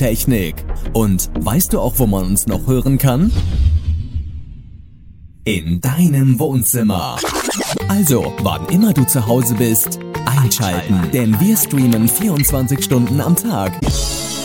Technik. Und weißt du auch, wo man uns noch hören kann? In deinem Wohnzimmer. Also, wann immer du zu Hause bist, einschalten, denn wir streamen 24 Stunden am Tag.